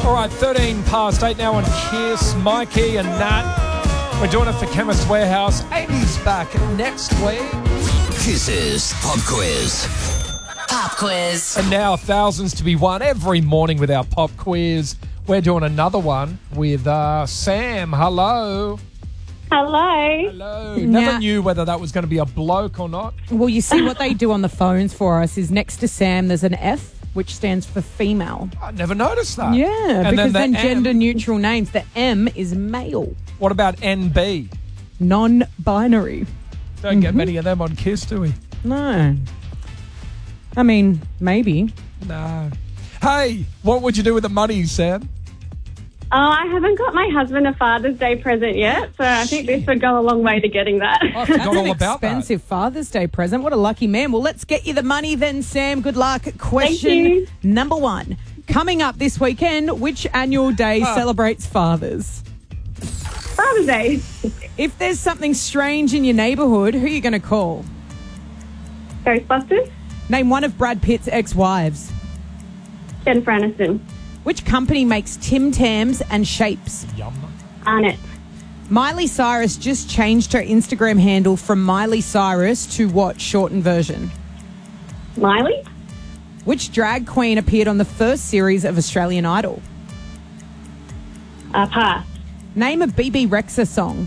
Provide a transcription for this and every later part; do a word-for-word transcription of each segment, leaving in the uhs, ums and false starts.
All right, thirteen past eight now on Kiss. Mikey and Nat. We're doing it for Chemist Warehouse. Amy's back next week. Kiss's Pop Quiz. Pop quiz. And now thousands to be won every morning with our pop quiz. We're doing another one with uh, Sam. Hello. Hello. Hello. Never Now- knew whether that was going to be a bloke or not. Well, you see what they do on the phones for us is next to Sam there's an F, which stands for female. I never noticed that. Yeah, And because then then, the M. gender neutral names. The M is male, What about N B? non-binary. Don't get many of them on Kiss, do we? No. I mean, maybe. No. Hey, what would you do with the money, Sam? Oh, I haven't got my husband a Father's Day present yet, so I think this would go a long way to getting that. I forgot That's all an about expensive Father's Day present. What a lucky man. Well, let's get you the money then, Sam. Good luck. Question you. number one. Coming up this weekend, which annual day Ah. celebrates fathers? Father's Day. If there's something strange in your neighbourhood, who are you going to call? Ghostbusters. Name one of Brad Pitt's ex-wives. Jennifer Aniston. Which company makes Tim Tams and Shapes? that. Yum. Arnett. Miley Cyrus just changed her Instagram handle from Miley Cyrus to what shortened version? Miley. Which drag queen appeared on the first series of Australian Idol? Uh, pass. Name a B B Rexa song.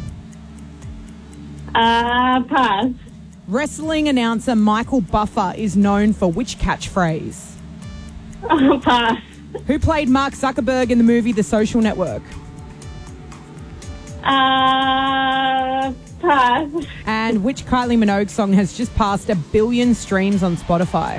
Uh, pass. Wrestling announcer Michael Buffer is known for which catchphrase? Oh, pass. Who played Mark Zuckerberg in the movie The Social Network? Uh, pass. And which Kylie Minogue song has just passed a billion streams on Spotify?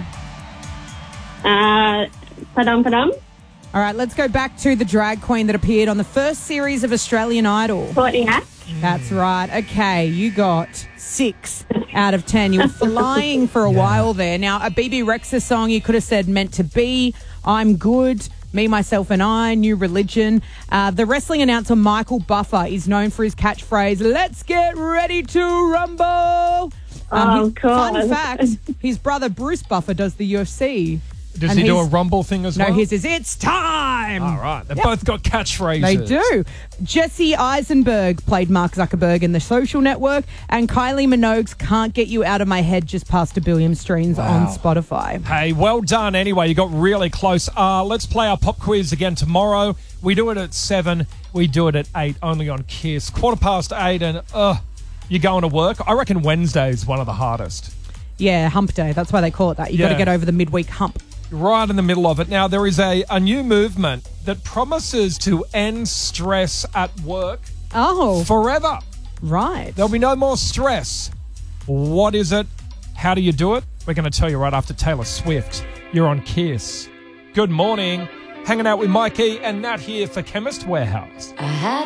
Uh, padum padum. All right, let's go back to the drag queen that appeared on the first series of Australian Idol. Courtney Hatch. That's right. Okay, you got six out of ten. You were flying for a while there. Now, a B B Rexa song, you could have said Meant to Be, I'm Good, Me, Myself and I, New Religion. Uh, the wrestling announcer Michael Buffer is known for his catchphrase, let's get ready to rumble. Um, Oh, his- God. Fun fact, his brother Bruce Buffer does the U F C. Does And he do a he's- rumble thing as No, well? his is, it's time. All right. They've both got catchphrases. They do. Jesse Eisenberg played Mark Zuckerberg in The Social Network, and Kylie Minogue's Can't Get You Out of My Head just passed a billion streams on Spotify. Hey, well done anyway. You got really close. Uh, let's play our pop quiz again tomorrow. We do it at seven. We do it at eight, only on Kiss. Quarter past eight, and uh, you're going to work. I reckon Wednesday is one of the hardest. Yeah, hump day. That's why they call it that. You got Yeah. to get over the midweek hump. Right in the middle of it. Now, there is a, a new movement that promises to end stress at work Oh, forever. right. There'll be no more stress. What is it? How do you do it? We're going to tell you right after Taylor Swift. You're on Kiss. Good morning. Hanging out with Mikey and Nat here for Chemist Warehouse. I had